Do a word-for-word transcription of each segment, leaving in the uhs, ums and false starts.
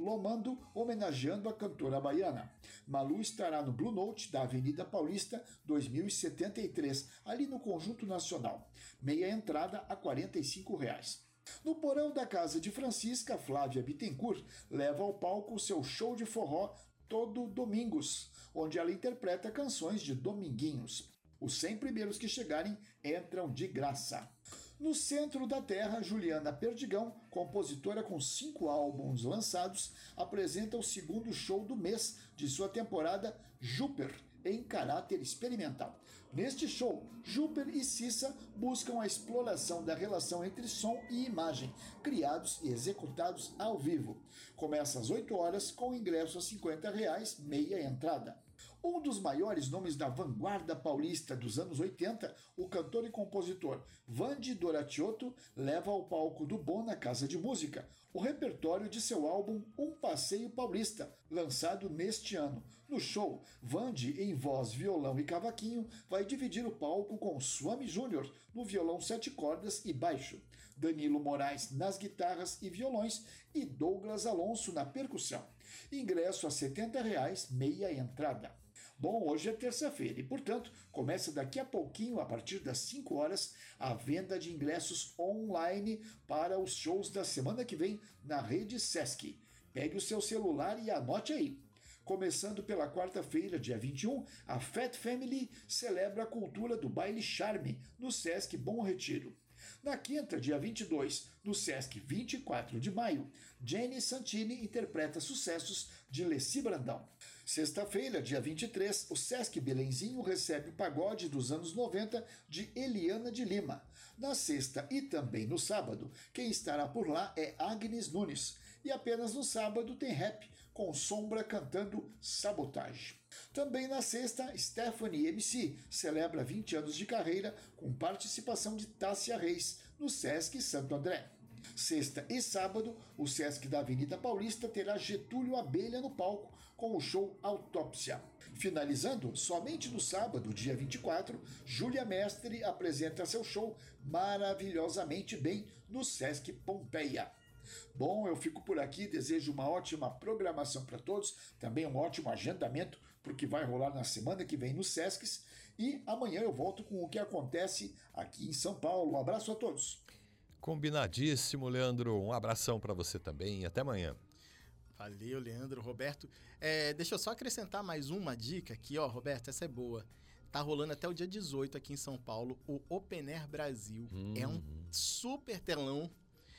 Lomando, homenageando a cantora baiana. Malu estará no Blue Note da Avenida Paulista dois mil e setenta e três, ali no Conjunto Nacional. Meia entrada a quarenta e cinco reais. No porão da casa de Francisca, Flávia Bittencourt leva ao palco o seu show de forró Todo Domingos, onde ela interpreta canções de Dominguinhos. Os cem primeiros que chegarem entram de graça. No centro da terra, Juliana Perdigão, compositora com cinco álbuns lançados, apresenta o segundo show do mês de sua temporada Júper, em caráter experimental. Neste show, Júper e Cissa buscam a exploração da relação entre som e imagem, criados e executados ao vivo. Começa às oito horas, com ingresso a cinquenta reais, meia entrada. Um dos maiores nomes da vanguarda paulista dos anos oitenta, o cantor e compositor Vandy Doratiotto leva ao palco do Bom na Casa de Música o repertório de seu álbum Um Passeio Paulista, lançado neste ano. No show, Vandy, em voz, violão e cavaquinho, vai dividir o palco com Suami Júnior no violão sete cordas e baixo, Danilo Moraes nas guitarras e violões e Douglas Alonso na percussão. Ingresso a setenta reais, meia entrada. Bom, hoje é terça-feira e, portanto, começa daqui a pouquinho, a partir das cinco horas, a venda de ingressos online para os shows da semana que vem na Rede Sesc. Pegue o seu celular e anote aí. Começando pela quarta-feira, dia vinte e um, a Fat Family celebra a cultura do baile charme no Sesc Bom Retiro. Na quinta, dia vinte e dois, no Sesc vinte e quatro de maio, Jenny Santini interpreta sucessos de Leci Brandão. Sexta-feira, dia vinte e três, o Sesc Belenzinho recebe o pagode dos anos noventa de Eliana de Lima. Na sexta e também no sábado, quem estará por lá é Agnes Nunes. E apenas no sábado tem rap, com Sombra cantando Sabotage. Também na sexta, Stephanie M C celebra vinte anos de carreira com participação de Tássia Reis no Sesc Santo André. Sexta e sábado, o Sesc da Avenida Paulista terá Getúlio Abelha no palco com o show Autópsia. Finalizando, somente no sábado, dia vinte e quatro, Júlia Mestre apresenta seu show Maravilhosamente Bem no Sesc Pompeia. Bom, eu fico por aqui, desejo uma ótima programação para todos, também um ótimo agendamento para o que vai rolar na semana que vem no Sescs, e amanhã eu volto com o que acontece aqui em São Paulo. Um abraço a todos. Combinadíssimo, Leandro. Um abração para você também. Até amanhã. Valeu, Leandro. Roberto, é, deixa eu só acrescentar mais uma dica aqui, ó, Roberto, essa é boa. Tá rolando até o dia dezoito aqui em São Paulo o Open Air Brasil. Hum. É um super telão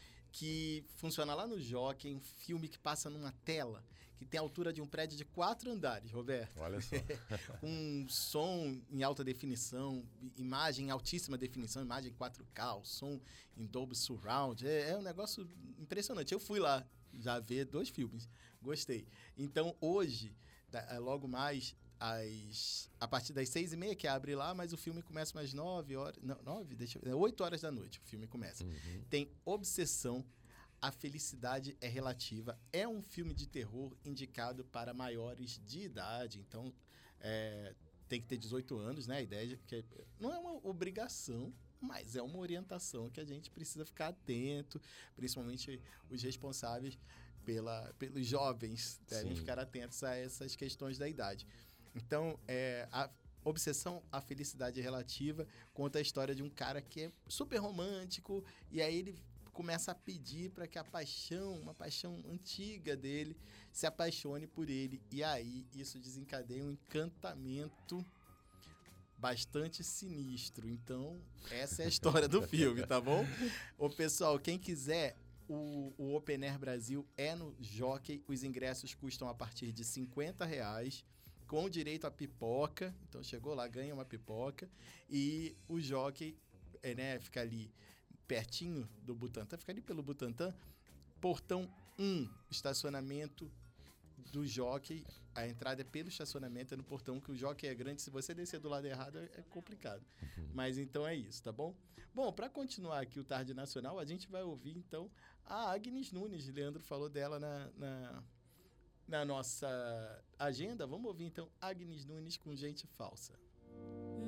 que funciona lá no Jockey, um filme que passa numa tela que tem a altura de um prédio de quatro andares, Roberto. Olha só. Um som em alta definição, imagem em altíssima definição, imagem em quatro K, o som em Dolby Surround. É, é um negócio impressionante. Eu fui lá já ver dois filmes, gostei. Então, hoje, logo mais, As, a partir das seis e meia que abre lá, mas o filme começa às nove horas... Não, nove? Deixa eu... oito horas da noite o filme começa. Uhum. Tem Obsessão, A Felicidade é Relativa. É um filme de terror indicado para maiores de idade. Então, é, tem que ter dezoito anos, né? A ideia é que não é uma obrigação, mas é uma orientação que a gente precisa ficar atento, principalmente os responsáveis pela, pelos jovens devem Sim. ficar atentos a essas questões da idade. Então, é, a Obsessão, A Felicidade Relativa conta a história de um cara que é super romântico e aí ele começa a pedir para que a paixão, uma paixão antiga dele, se apaixone por ele. E aí isso desencadeia um encantamento bastante sinistro. Então, essa é a história do filme, tá bom? Ô, pessoal, quem quiser... O, o Open Air Brasil é no Jockey. Os ingressos custam a partir de cinquenta reais, com direito a pipoca. Então, chegou lá, ganha uma pipoca. E o Jockey é, né, fica ali pertinho do Butantã. Fica ali pelo Butantã. Portão um, estacionamento do Jockey. A entrada é pelo estacionamento, é no portão, que o Jockey é grande. Se você descer do lado errado, é complicado. Uhum. Mas então é isso, tá bom? Bom, para continuar aqui o Tarde Nacional, a gente vai ouvir, então, a Agnes Nunes. Leandro falou dela na, na, na nossa agenda. Vamos ouvir, então, Agnes Nunes com Gente Falsa.